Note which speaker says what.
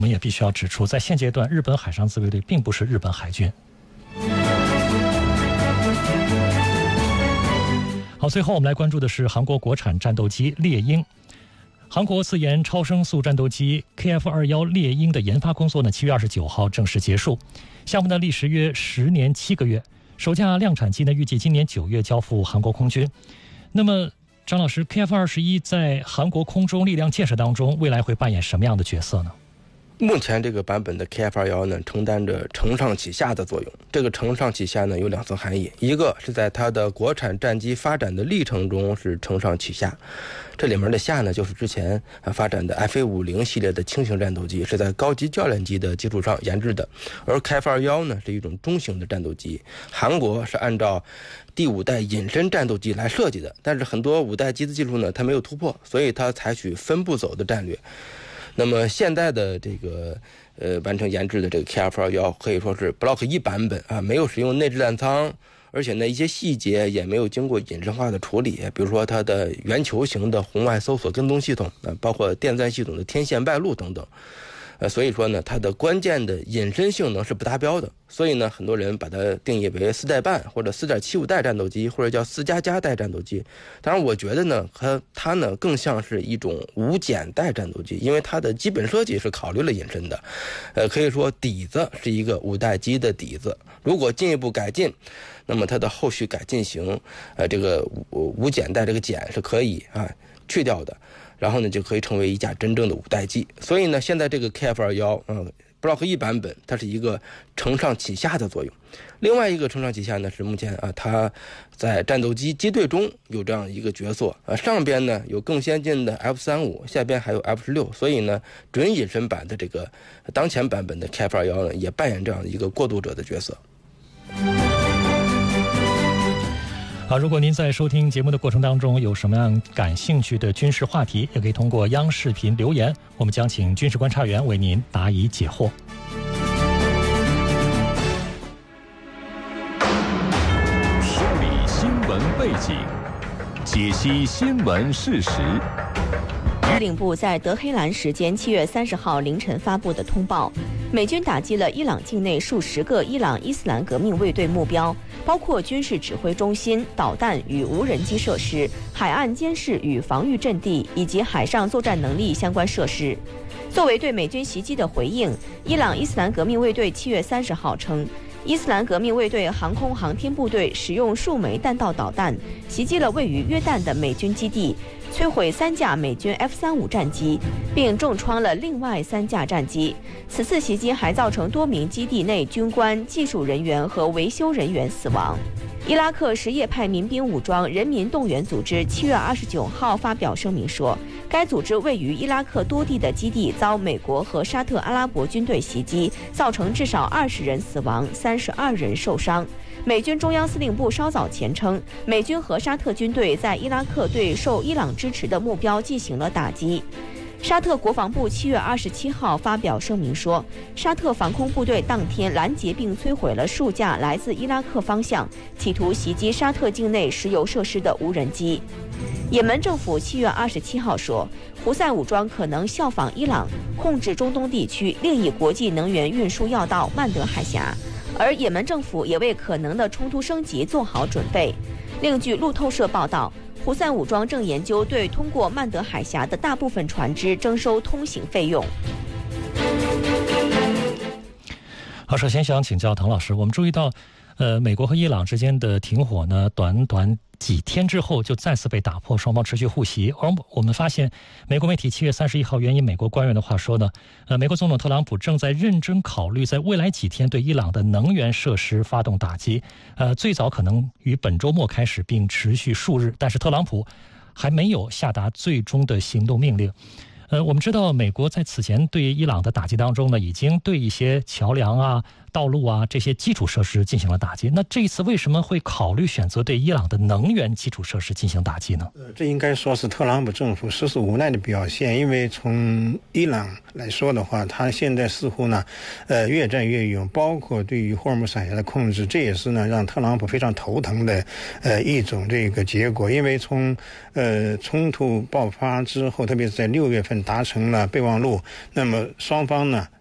Speaker 1: 我们也必须要指出，在现阶段，日本海上自卫队并不是日本海军。好，最后我们来关注的是韩国国产战斗机猎鹰。韩国自研超声速战斗机 KF-21猎鹰的研发工作呢，7月29号正式结束。项目呢历时约10年7个月，首架量产机呢预计今年9月交付韩国空军。那么张老师 ，KF-21在韩国空中力量建设当中，未来会扮演什么样的角色呢？
Speaker 2: 目前这个版本的 KF-21呢，承担着承上启下的作用。这个承上启下呢，有2层含义，一个是在它的国产战机发展的历程中是承上启下，这里面的下呢，就是之前发展的 FA-50系列的轻型战斗机，是在高级教练机的基础上研制的，而 KF-21呢是一种中型的战斗机，韩国是按照第5代隐身战斗机来设计的，但是很多5代机的技术呢，它没有突破，所以它采取分步走的战略。那么现在的这个完成研制的这个 KF-21可以说是 Block 1版本啊，没有使用内置弹舱，而且呢一些细节也没有经过隐身化的处理，比如说它的圆球形的红外搜索跟踪系统包括电钻系统的天线外露等等。所以说呢，它的关键的隐身性能是不达标的，所以呢，很多人把它定义为4代半或者4.75代战斗机，或者叫4++代战斗机。当然，我觉得呢，它呢更像是一种无减代战斗机，因为它的基本设计是考虑了隐身的，可以说底子是一个5代机的底子。如果进一步改进，那么它的后续改进型，这个无减代这个减是可以去掉的。然后呢，就可以成为一架真正的5代机。所以呢，现在这个 KF-21Block 1版本，它是一个承上启下的作用。另外一个承上启下呢，是目前它在战斗机机队中有这样一个角色上边呢有更先进的 F-35，下边还有 F-16，所以呢，准隐身版的这个当前版本的 KF-21呢，也扮演这样一个过渡者的角色。
Speaker 1: 好，如果您在收听节目的过程当中有什么样感兴趣的军事话题，也可以通过央视频留言，我们将请军事观察员为您答疑解惑。
Speaker 3: 梳理新闻背景，解析新闻事实。
Speaker 4: 司令部在德黑兰时间7月30号凌晨发布的通报，美军打击了伊朗境内数十个伊朗伊斯兰革命卫队目标，包括军事指挥中心、导弹与无人机设施、海岸监视与防御阵地以及海上作战能力相关设施。作为对美军袭击的回应，伊朗伊斯兰革命卫队7月30号称，伊斯兰革命卫队航空航天部队使用数枚弹道导弹袭击了位于约旦的美军基地，摧毁3架美军 F-35战机，并重创了另外3架战机。此次袭击还造成多名基地内军官、技术人员和维修人员死亡。伊拉克什叶派民兵武装人民动员组织7月29号发表声明说，该组织位于伊拉克多地的基地遭美国和沙特阿拉伯军队袭击，造成至少20人死亡，32人受伤。美军中央司令部稍早前称，美军和沙特军队在伊拉克对受伊朗支持的目标进行了打击。沙特国防部7月27号发表声明说，沙特防空部队当天拦截并摧毁了数架来自伊拉克方向企图袭击沙特境内石油设施的无人机。也门政府7月27号说，胡塞武装可能效仿伊朗，控制中东地区另一国际能源运输要道曼德海峡，而也门政府也为可能的冲突升级做好准备。另据路透社报道，胡塞武装正研究对通过曼德海峡的大部分船只征收通行费用。
Speaker 1: 好，首先想请教唐老师，我们注意到美国和伊朗之间的停火呢，短几天之后就再次被打破，双方持续互袭。而我们发现，美国媒体7月31号援引美国官员的话说呢，美国总统特朗普正在认真考虑在未来几天对伊朗的能源设施发动打击，最早可能于本周末开始，并持续数日。但是特朗普还没有下达最终的行动命令。我们知道美国在此前对伊朗的打击当中呢，已经对一些桥梁道路啊这些基础设施进行了打击。那这一次为什么会考虑选择对伊朗的能源基础设施进行打击呢？
Speaker 5: 这应该说是特朗普政府实属无奈的表现，因为从伊朗来说的话，他现在似乎呢，越战越勇，包括对于霍尔木斯海峡的控制，这也是呢让特朗普非常头疼的一种这个结果。因为从冲突爆发之后，特别是在6月份达成了备忘录，那么双方呢